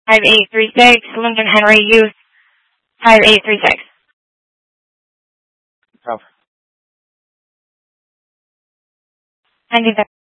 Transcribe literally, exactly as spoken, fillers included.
five eight three six, Lincoln Henry Youth, five eight three six. Tough. I think that